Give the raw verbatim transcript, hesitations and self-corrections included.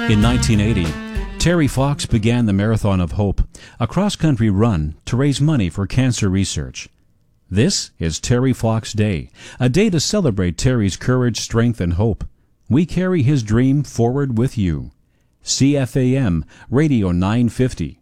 In nineteen eighty, Terry Fox began the Marathon of Hope, a cross-country run to raise money for cancer research. This is Terry Fox Day, a day to celebrate Terry's courage, strength, and hope. We carry his dream forward with you. C F A M Radio nine fifty.